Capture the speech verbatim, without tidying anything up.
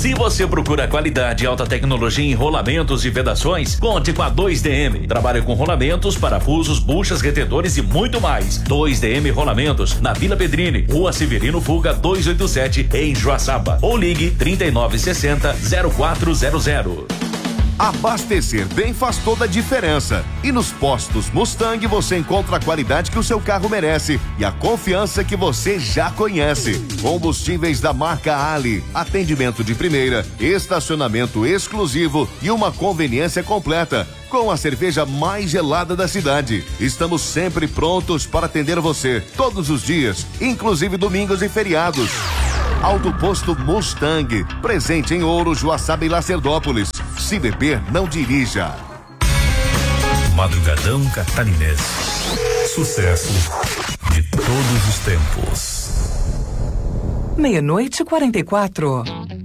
Se você procura qualidade e alta tecnologia em rolamentos e vedações, conte com a dois D M. Trabalha com rolamentos, parafusos, buchas, retentores e muito mais. dois D M Rolamentos, na Vila Pedrini, Rua Severino Fuga duzentos e oitenta e sete, em Joaçaba. Ou ligue trinta e nove sessenta, zero quatro zero zero. Abastecer bem faz toda a diferença. E nos postos Mustang você encontra a qualidade que o seu carro merece e a confiança que você já conhece. Combustíveis da marca Ali, atendimento de primeira, estacionamento exclusivo e uma conveniência completa. Com a cerveja mais gelada da cidade. Estamos sempre prontos para atender você, todos os dias, inclusive domingos e feriados. Autoposto Mustang, presente em Ouro, Joaçaba e Lacerdópolis. Se beber, não dirija. Madrugadão Catarinense. Sucesso de todos os tempos. Meia-noite e quarenta e quatro.